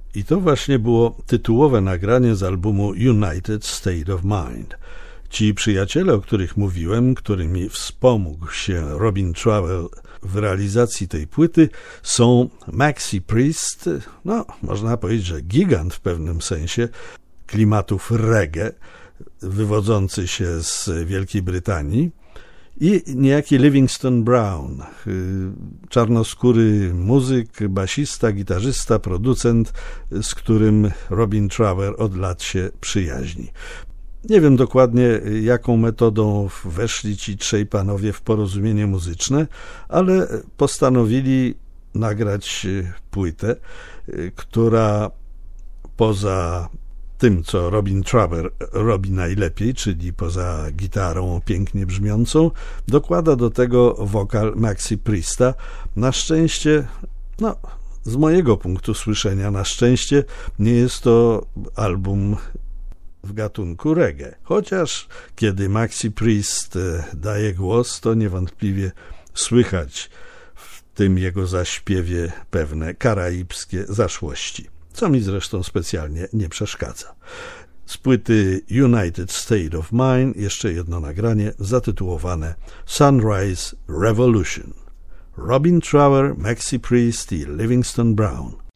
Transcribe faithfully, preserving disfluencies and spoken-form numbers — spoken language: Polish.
I to właśnie było tytułowe nagranie z albumu United State of Mind. Ci przyjaciele, o których mówiłem, którymi wspomógł się Robin Trower w realizacji tej płyty, są Maxi Priest, no można powiedzieć, że gigant w pewnym sensie klimatów reggae, wywodzący się z Wielkiej Brytanii, i niejaki Livingston Brown, czarnoskóry muzyk, basista, gitarzysta, producent, z którym Robin Trower od lat się przyjaźni. Nie wiem dokładnie, jaką metodą weszli ci trzej panowie w porozumienie muzyczne, ale postanowili nagrać płytę, która poza tym, co Robin Trower robi najlepiej, czyli poza gitarą pięknie brzmiącą, dokłada do tego wokal Maxi Priesta. Na szczęście, no, z mojego punktu słyszenia, na szczęście nie jest to album w gatunku reggae. Chociaż kiedy Maxi Priest daje głos, to niewątpliwie słychać w tym jego zaśpiewie pewne karaibskie zaszłości, co mi zresztą specjalnie nie przeszkadza. Z płyty United State of Mind jeszcze jedno nagranie zatytułowane Sunrise Revolution. Robin Trower, Maxi Priest i Livingston Brown.